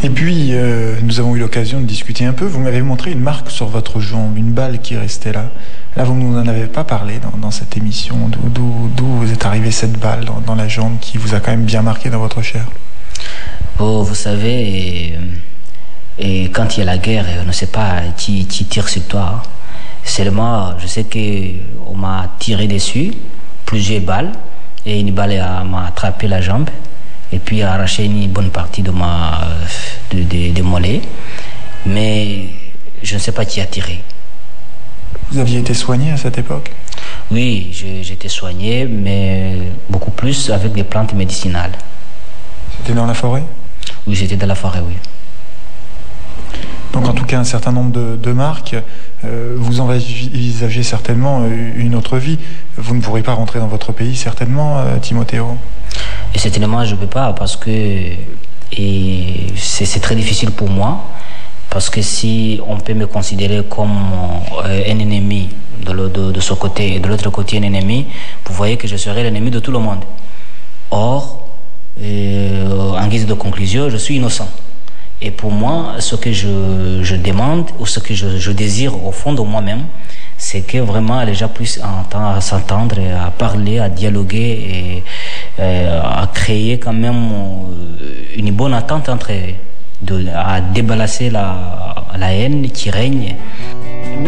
Et puis, nous avons eu l'occasion de discuter un peu. Vous m'avez montré une marque sur votre jambe, une balle qui restait là. Là, vous ne nous en avez pas parlé dans cette émission. D'où vous est arrivée cette balle dans la jambe qui vous a quand même bien marqué dans votre chair? Oh, vous savez, et quand il y a la guerre, on ne sait pas qui tire sur toi. Seulement, je sais qu'on m'a tiré dessus, plusieurs balles, et une balle m'a attrapé la jambe, et puis a arraché une bonne partie de mollets. Mais je ne sais pas qui a tiré. Vous aviez été soigné à cette époque? Oui, j'étais soigné, mais beaucoup plus avec des plantes médicinales. C'était dans la forêt? Oui, j'étais dans la forêt, oui. Donc en tout cas, un certain nombre de marques, vous envisagez certainement une autre vie. Vous ne pourrez pas rentrer dans votre pays, certainement, Timothéo? Et certainement, je ne peux pas, parce que c'est très difficile pour moi, parce que si on peut me considérer comme un ennemi de ce côté, et de l'autre côté un ennemi, vous voyez que je serai l'ennemi de tout le monde. Or, en guise de conclusion, je suis innocent. Et pour moi, ce que je demande, ou ce que je désire au fond de moi-même, c'est que vraiment les gens puissent s'entendre, à parler, à dialoguer et à créer quand même une bonne entente entre eux, à débarrasser la haine qui règne